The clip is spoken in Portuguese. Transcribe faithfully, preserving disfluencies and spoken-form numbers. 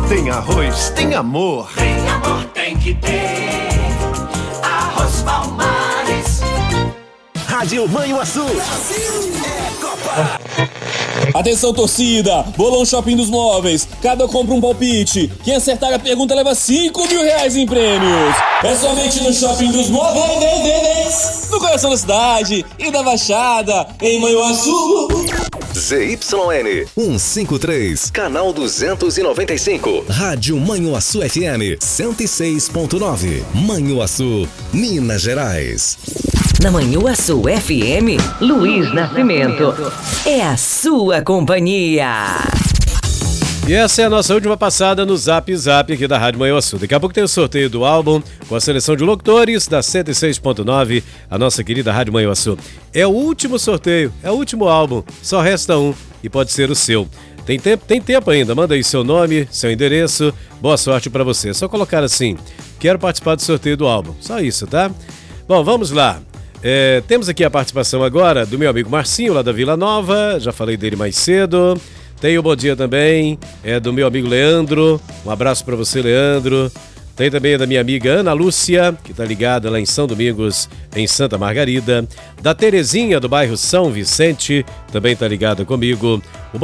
Tem arroz, tem amor. Tem amor, tem que ter. Arroz Palmares. Rádio Manhuaçu. Brasil é Copa. Atenção, torcida! Bolão Shopping dos Móveis. Cada compra um palpite. Quem acertar a pergunta leva cinco mil reais em prêmios. É somente no Shopping dos Móveis. No coração da cidade e da Baixada, em Manhuaçu. Z Y N cento e cinquenta e três, canal duzentos e noventa e cinco. Rádio Manhuaçu F M cento e seis ponto nove. Manhuaçu, Minas Gerais. Na Manhuaçu F M, Luiz Nascimento. É a sua companhia. E essa é a nossa última passada no Zap Zap aqui da Rádio Manhuaçu. Daqui a pouco tem o sorteio do álbum com a seleção de locutores da cento e seis ponto nove, a nossa querida Rádio Manhuaçu. É o último sorteio, é o último álbum, só resta um e pode ser o seu. Tem tempo, tem tempo ainda, manda aí seu nome, seu endereço, boa sorte pra você. É só colocar assim, quero participar do sorteio do álbum, só isso, tá? Bom, vamos lá. É, temos aqui a participação agora do meu amigo Marcinho, lá da Vila Nova, já falei dele mais cedo. Tem o bom dia também, é do meu amigo Leandro, um abraço para você, Leandro. Tem também da minha amiga Ana Lúcia, que tá ligada lá em São Domingos, em Santa Margarida. Da Terezinha, do bairro São Vicente, também tá ligada comigo.